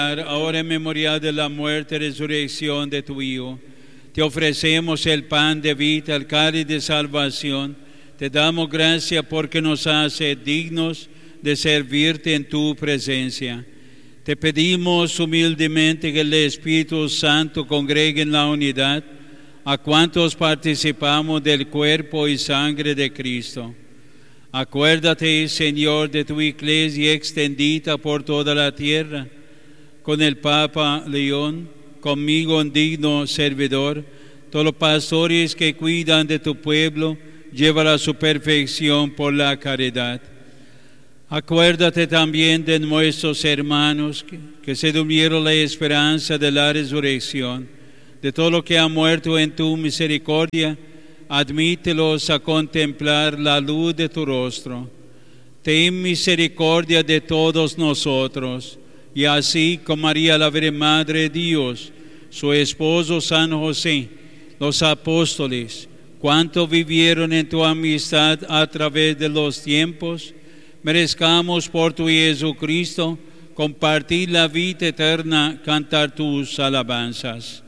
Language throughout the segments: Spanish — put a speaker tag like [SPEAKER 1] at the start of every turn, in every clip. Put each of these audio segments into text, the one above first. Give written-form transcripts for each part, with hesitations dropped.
[SPEAKER 1] ahora en memoria de la muerte y resurrección de tu Hijo, te ofrecemos el pan de vida, el cáliz de salvación. Te damos gracias porque nos hace dignos de servirte en tu presencia. Te pedimos humildemente que el Espíritu Santo congregue en la unidad a cuantos participamos del cuerpo y sangre de Cristo. Acuérdate, Señor, de tu iglesia extendida por toda la tierra, con el Papa León, conmigo un digno servidor, todos los pastores que cuidan de tu pueblo, llévala a su perfección por la caridad. Acuérdate también de nuestros hermanos que se durmieron la esperanza de la resurrección, de todo lo que ha muerto en tu misericordia, admítelos a contemplar la luz de tu rostro. Ten misericordia de todos nosotros, y así como María la Virgen Madre de Dios, su esposo San José, los apóstoles, cuanto vivieron en tu amistad a través de los tiempos, merezcamos por tu Jesucristo compartir la vida eterna, cantar tus alabanzas.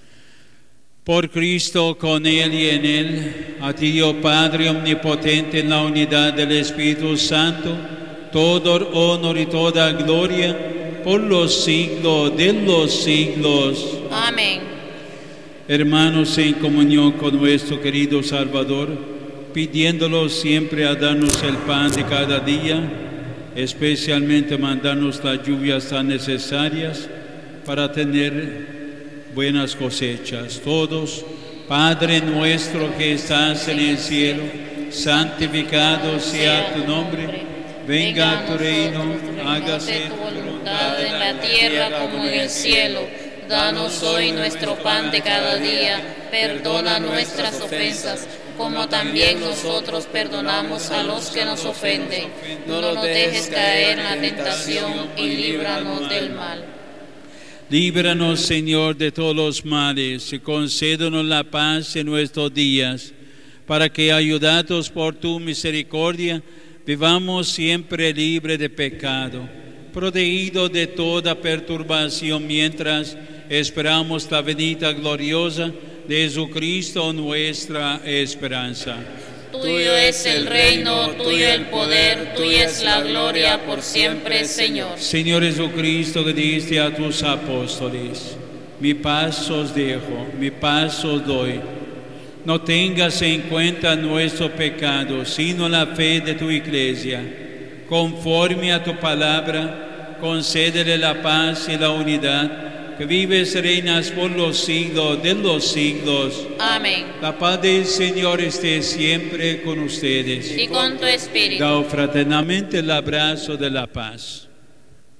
[SPEAKER 1] Por Cristo, con Él y en Él, a ti, Dios Padre omnipotente, en la unidad del Espíritu Santo, todo honor y toda gloria por los siglos de los siglos.
[SPEAKER 2] Amén.
[SPEAKER 1] Hermanos, en comunión con nuestro querido Salvador, pidiéndolo siempre a darnos el pan de cada día, especialmente mandarnos las lluvias tan necesarias para tener buenas cosechas. Todos, Padre nuestro que estás en el cielo, santificado sea tu nombre, venga a tu reino, hágase tu voluntad
[SPEAKER 2] en la tierra como en el cielo. Danos hoy nuestro pan de cada día, perdona nuestras ofensas, como también nosotros perdonamos a los que nos ofenden. No nos dejes caer en la tentación y líbranos del mal.
[SPEAKER 1] Líbranos, Señor, de todos los males y concédenos la paz en nuestros días, para que, ayudados por tu misericordia, vivamos siempre libres de pecado, protegidos de toda perturbación, mientras esperamos la venida gloriosa de Jesucristo, nuestra esperanza.
[SPEAKER 2] Tuyo es el reino, tuyo el poder, tuya es la gloria por siempre, Señor.
[SPEAKER 1] Señor Jesucristo, que dijiste a tus apóstoles: mi paz os dejo, mi paz os doy. No tengas en cuenta nuestro pecado, sino la fe de tu iglesia. Conforme a tu palabra, concédele la paz y la unidad, que vives y reinas por los siglos de los siglos.
[SPEAKER 2] Amén.
[SPEAKER 1] La paz del Señor esté siempre con ustedes.
[SPEAKER 2] Y con tu espíritu.
[SPEAKER 1] Dao fraternalmente el abrazo de la paz.